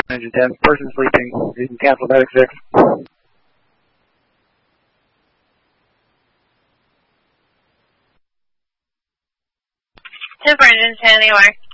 Engine 10, person sleeping. You can cancel medic 6. 10 for Engine 10, anywhere.